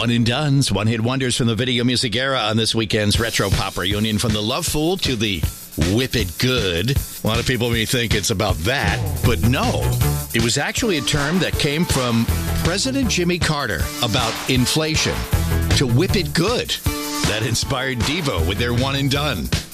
One and Done's one-hit wonders from the video music era on this weekend's Retro Pop Reunion. From the Love Fool to the Whip It Good. A lot of people may think it's about that, but no. It was actually a term that came from President Jimmy Carter about inflation. To whip it good. That inspired Devo with their One and Done.